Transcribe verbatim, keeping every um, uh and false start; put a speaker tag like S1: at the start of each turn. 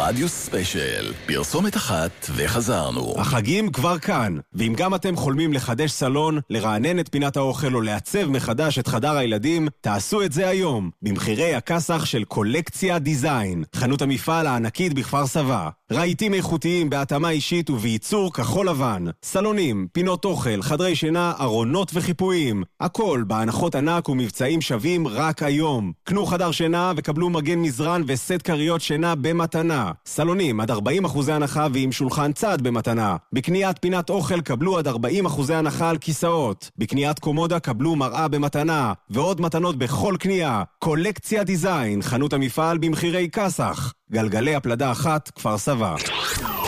S1: רדיו ספיישל, פרסומת אחת וחזרנו.
S2: החגים כבר כאן, ואם גם אתם חולמים לחדש סלון, לרענן את פינת האוכל או לעצב מחדש את חדר הילדים, תעשו את זה היום, במחירי הכסח של קולקציה דיזיין, חנות המפעל הענקית בכפר סבא. רהיטים איכותיים בהתאמה אישית ובייצור כחול לבן, סלונים, פינות אוכל, חדרי שינה, ארונות וחיפויים, הכל בהנחות ענק ומבצעים שווים רק היום. קנו חדר שינה וקבלו מגן מזרן וסט קריות שינה במתנה. סלונים עד ארבעים אחוז הנחה ועם שולחן צד במתנה. בקניית פינת אוכל קבלו עד ארבעים אחוז הנחה על כיסאות. בקניית קומודה קבלו מראה במתנה. ועוד מתנות בכל קנייה. קולקציה דיזיין, חנות המפעל במחירי כסח. גלגלי הפלדה אחת, כפר סבא.